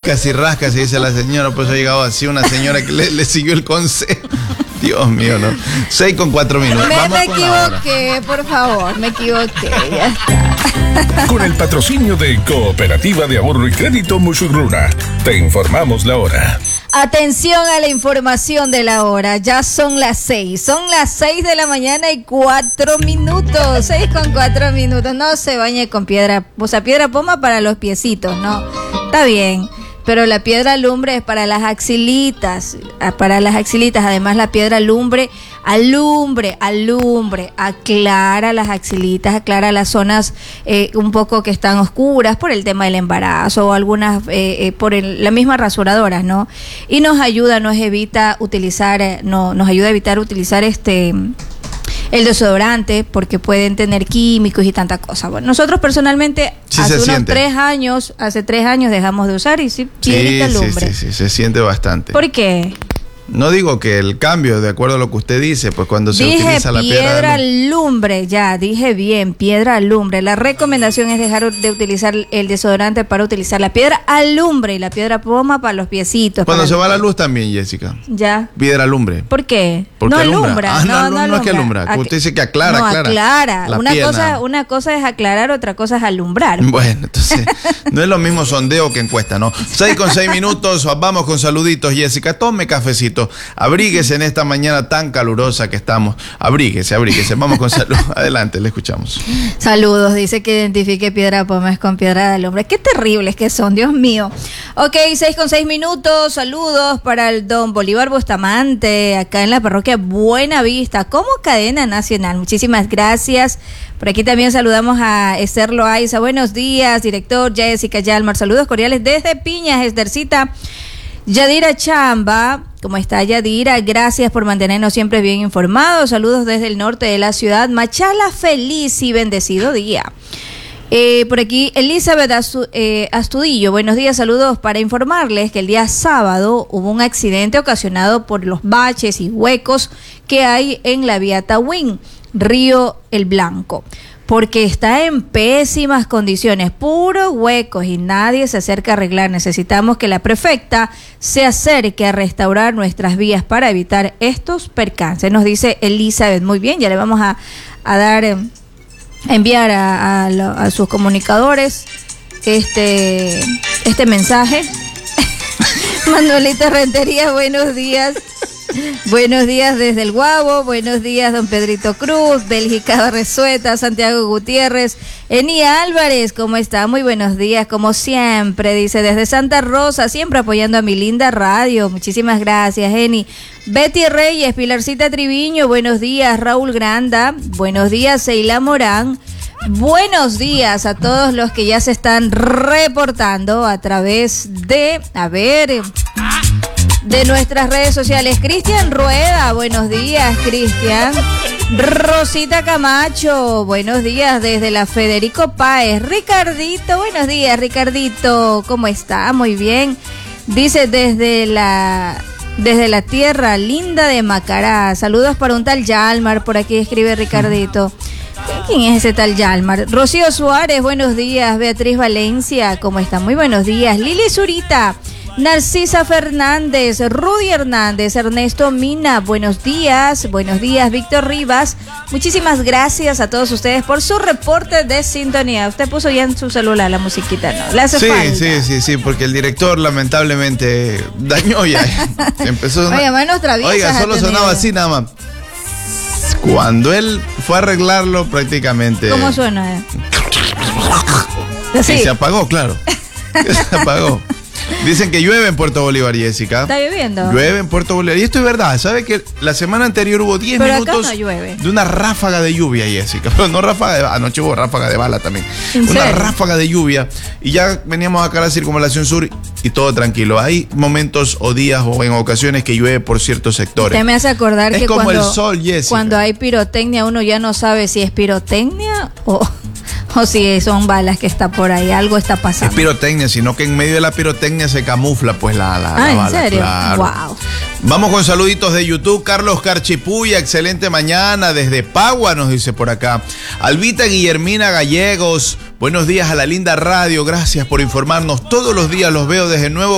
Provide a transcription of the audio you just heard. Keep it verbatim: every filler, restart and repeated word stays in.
rascas y rascas, y dice la señora, pues ha llegado así una señora que le, le siguió el consejo. Dios mío, ¿no? Seis con cuatro minutos. Me, Vamos me con la hora. equivoqué, por favor, me equivoqué, ya está. Con el patrocinio de Cooperativa de Ahorro y Crédito Musurruna, te informamos la hora. Atención a la información de la hora, ya son las seis, son las seis de la mañana y cuatro minutos, seis con cuatro minutos, no se bañe con piedra, o sea, piedra poma para los piecitos, ¿no? Está bien. Pero la piedra lumbre es para las axilitas, para las axilitas. Además, la piedra lumbre alumbre, alumbre, aclara las axilitas, aclara las zonas eh, un poco que están oscuras por el tema del embarazo o algunas eh, eh, por el, la misma rasuradora, ¿no? Y nos ayuda, nos evita utilizar, no, nos ayuda a evitar utilizar este... el desodorante, porque pueden tener químicos y tanta cosa. Bueno, nosotros personalmente Sí hace se unos siente. tres años, hace tres años dejamos de usar y sí, Sí, piedrita sí, lumbre. sí, sí, se siente bastante. ¿Por qué? No digo que el cambio, de acuerdo a lo que usted dice, pues cuando se Dije utiliza la piedra... piedra lumbre- lumbre, ya, dije bien, piedra alumbre. La recomendación es dejar de utilizar el desodorante para utilizar la piedra alumbre y la piedra poma para los piecitos. Cuando para se el- va la luz también, Jessica. Ya. Piedra lumbre. ¿Por qué? Porque no alumbra. alumbra. Ah, no, no, no, no no es que alumbra. Ac- Usted dice que aclara, no, aclara. aclara. La Una piel, cosa, nada. una cosa es aclarar, otra cosa es alumbrar. Bueno, entonces, no es lo mismo sondeo que encuesta, ¿no? Seis con seis minutos, vamos con saluditos, Jessica. Tome cafecito, abríguese en esta mañana tan calurosa que estamos. Abríguese, abríguese. Vamos con salud. Adelante, le escuchamos. Saludos, dice que identifique piedra pómez con piedra de alumbre. Qué terribles que son, Dios mío. Ok, seis con seis minutos. Saludos para el don Bolívar Bustamante, acá en la parroquia Buena Vista, como cadena nacional. Muchísimas gracias. Por aquí también saludamos a Esther Loaiza. Buenos días, director Jessica Yalmar. Saludos cordiales desde Piñas, Estercita. Yadira Chamba, ¿cómo está Yadira? Gracias por mantenernos siempre bien informados. Saludos desde el norte de la ciudad. Machala, feliz y bendecido día. Eh, por aquí, Elizabeth Astu- eh, Astudillo, buenos días, saludos para informarles que el día sábado hubo un accidente ocasionado por los baches y huecos que hay en la vía Tahuín, Río El Blanco, porque está en pésimas condiciones, puros huecos y nadie se acerca a arreglar. Necesitamos que la prefecta se acerque a restaurar nuestras vías para evitar estos percances, nos dice Elizabeth. Muy bien, ya le vamos a, a dar... Eh, enviar a, a, lo- a sus comunicadores este este mensaje. Manuelita Rentería, buenos días. Buenos días desde el Guabo, buenos días don Pedrito Cruz, Bélgica Resueta, Santiago Gutiérrez, Enia Álvarez, ¿cómo está? Muy buenos días, como siempre, dice desde Santa Rosa, siempre apoyando a mi linda radio, muchísimas gracias, Eni. Betty Reyes, Pilarcita Triviño, buenos días, Raúl Granda, buenos días, Seila Morán. Buenos días a todos los que ya se están reportando a través de, a ver, de nuestras redes sociales. Cristian Rueda, buenos días, Cristian. Rosita Camacho, buenos días desde la Federico Páez. Ricardito, buenos días, Ricardito, ¿cómo está? Muy bien. Dice desde la... Desde la tierra linda de Macará. Saludos para un tal Yalmar, por aquí escribe Ricardito. ¿Quién es ese tal Yalmar? Rocío Suárez, buenos días. Beatriz Valencia, ¿cómo está? Muy buenos días. Lili Zurita, Narcisa Fernández, Rudy Hernández, Ernesto Mina, buenos días. Buenos días, Víctor Rivas. Muchísimas gracias a todos ustedes por su reporte de sintonía. Usted puso ya en su celular la musiquita, ¿no? Le hace Sí, falta. sí, sí, sí, porque el director lamentablemente dañó ya. Empezó a sonar- Oiga, manos traviesas Oiga, ha solo tenido. sonaba así nada más. Cuando él fue a arreglarlo, prácticamente... ¿Cómo suena? eh? Y Sí. se apagó, claro. Se apagó. Dicen que llueve en Puerto Bolívar, Jessica. ¿Está lloviendo? Llueve en Puerto Bolívar. Y esto es verdad. ¿Sabe que la semana anterior hubo diez Pero acá minutos no llueve. de una ráfaga de lluvia, Jessica? Pero no ráfaga de bala. Anoche hubo ráfaga de bala también. ¿En Una serio? ráfaga de lluvia. Y ya veníamos acá a la circunvalación sur y todo tranquilo. Hay momentos o días o en ocasiones que llueve por ciertos sectores. Usted me hace acordar Es que como cuando, el sol, Jessica. cuando hay pirotecnia uno ya no sabe si es pirotecnia o, o si son balas que está por ahí, algo está Es pasando. pirotecnia, sino que en medio de la pirotecnia se camufla pues la, la, Ah, la ¿en bala. serio? Claro. Wow. Vamos con saluditos de YouTube. Carlos Carchipuya, excelente mañana desde Pagua, nos dice por acá. Albita Guillermina Gallegos, buenos días a la linda radio, gracias por informarnos. Todos los días los veo desde nuevo